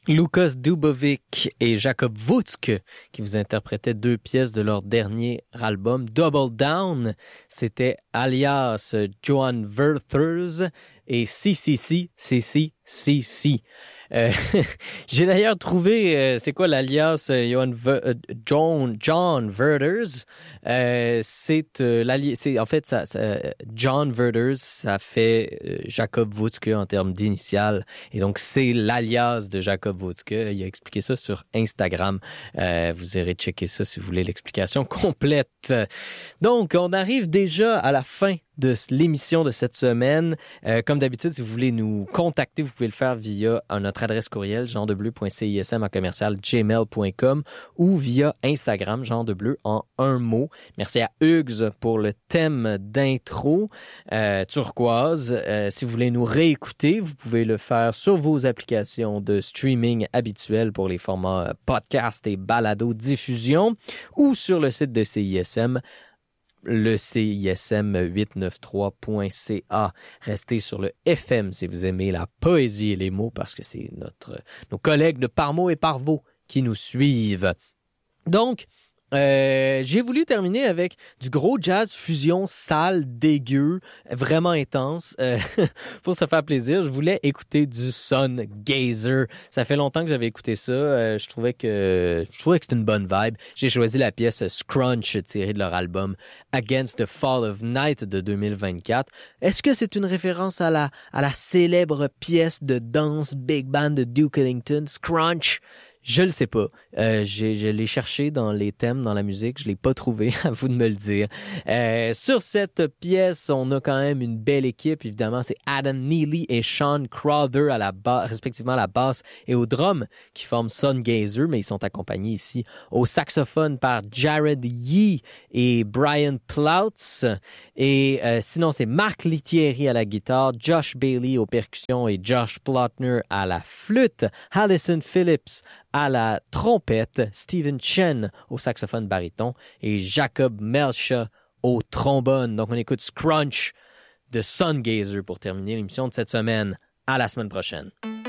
Lukas Dubovic et Jakob Wutzke qui vous interprétaient 2 pièces de leur dernier album Double Down. C'était alias Johan Werthers et CCC. J'ai d'ailleurs trouvé, c'est quoi l'alias John Werthers? C'est en fait ça John Werthers, ça fait Jakob Wutzke en termes d'initiales, et donc c'est l'alias de Jakob Wutzke. Il a expliqué ça sur Instagram. Vous irez checker ça si vous voulez l'explication complète. Donc, on arrive déjà à la fin de l'émission de cette semaine. Comme d'habitude, si vous voulez nous contacter, vous pouvez le faire via notre adresse courriel jeandebleu.cism@gmail.com ou via Instagram, Jean de Bleu en un mot. Merci à Hugues pour le thème d'intro turquoise. Si vous voulez nous réécouter, vous pouvez le faire sur vos applications de streaming habituelles pour les formats podcast et balado-diffusion ou sur le site de CISM, le CISM893.ca. Restez sur le FM si vous aimez la poésie et les mots, parce que c'est nos collègues de Parmo et Parvo qui nous suivent. Donc, j'ai voulu terminer avec du gros jazz fusion sale, dégueu, vraiment intense. Pour se faire plaisir, je voulais écouter du Sun Gazer. Ça fait longtemps que j'avais écouté ça. Je trouvais que c'était une bonne vibe. J'ai choisi la pièce Scrunch tirée de leur album Against the Fall of Night de 2024. Est-ce que c'est une référence à la célèbre pièce de danse big band de Duke Ellington, Scrunch? Je le sais pas. Je l'ai cherché dans les thèmes, dans la musique. Je l'ai pas trouvé. À vous de me le dire. Sur cette pièce, on a quand même une belle équipe. Évidemment, c'est Adam Neely et Sean Crowther à la basse, respectivement à la basse et au drum, qui forment Sun Gazer, mais ils sont accompagnés ici au saxophone par Jared Yee et Brian Plautz. Et sinon, c'est Marc Lithierry à la guitare, Josh Bailey aux percussions et Josh Plotner à la flûte, Allison Phillips à la trompette, Stephen Chen au saxophone baryton et Jacob Melcha au trombone. Donc, on écoute Scrunch de Sun Gazer pour terminer l'émission de cette semaine. À la semaine prochaine.